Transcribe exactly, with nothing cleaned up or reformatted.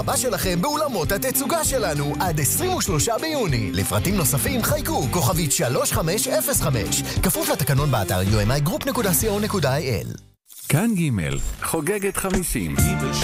הבא שלכם באולמות התצוגה שלנו עד עשרים ושלושה ביוני. לפרטים נוספים חייגו כוכבית שלוש חמש אפס חמש. כפוף לתקנון באתר יו אם איי גרופ נקודה סי או נקודה איי אל. כאן ג' חוגגת חמישים.